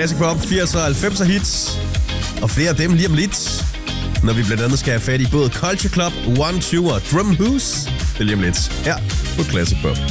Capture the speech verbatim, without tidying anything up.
Classic Pop, firser og halvfemser hits. Og flere af dem lige om lidt, når vi blandt andet skal have fat i både Culture Club, One Two og Drum Who's. Det er lige om lidt her på Classic Pop.